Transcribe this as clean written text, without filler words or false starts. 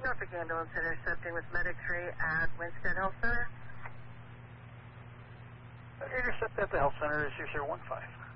Norfolk Ambulance intercepting with Medic 3 at Winstead Health Center. Intercept at the Health Center is 0015.